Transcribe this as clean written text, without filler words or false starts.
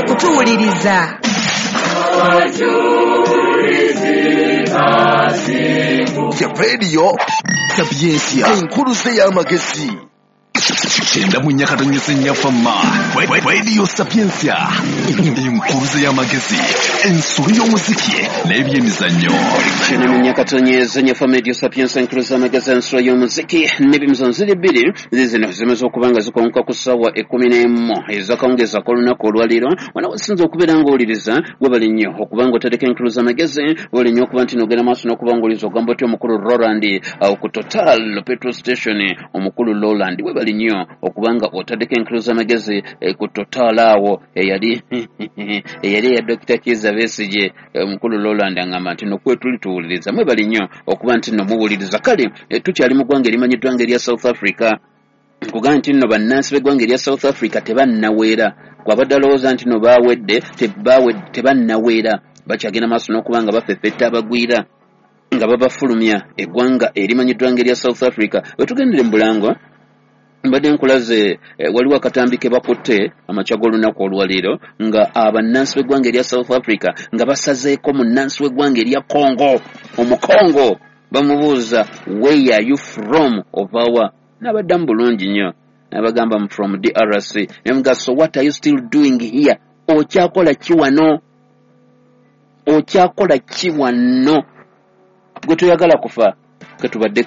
kutuwuliriza. Radio Sapiensia enkuluze y'amagezi kenda mu Nyakato Nyafama Radio Sapiensia enkuluze y'amagezi ensuri y'omuziki n'ebyemizannyo kenda mu Nyakato Nyafama Radio Sapiensia enkuluze y'amagezi ensuri y'omuziki n'ebyemizannyo bbiri zino zimaze okubanga zikonka ku ssaawa 11 ezakawungeza k'olunaku olwaliro wano wasinze okubeera ng'owuliriza webali nnyo okubanga otadeko enkuluze y'amagezi wali nnyo okuba nti n'ogenda maaso n'okuba ng'owuliriza ogamba oti omukulu Roland ku Total Petrol Station omukulu Roland webali nnyo okubanga otadeko enkuluze y'amagezi ku Total awo eyali ya Dr. Kiza Besigye omukulu Roland angamba nti nokwe tuli tuwuliriza mwebali nnyo okuba nti nno muwuliriza kale tukyali mu ggwanga erimanyiddwa ng'erya South Africa nkugamba nti nno bannansi b'eggwanga erya South Africa tebannaweera gwabadde alowooza nti no baawedde tebannaweera bakyagenda maaso n'okuba nga bafeffetta abagwira nga babafulumya eggwanga erimanyiddwa ng'erya South Africa wetugendere mu Bulango mbadde nkulaze waliwo akatambi ke bakutte amakya g'olunaku olwaliro nga abannansi b'eggwanga erya South Africa nga basazeeko munnansi w'eggwanga erya Congo omukongo bamubuuza where are you from ovawa n'abaddamu bulungi nnyo n'abagamba I'm from DRC nemuga so what are you still doing here okyakola ki wano gwe toyagala kufa katubadde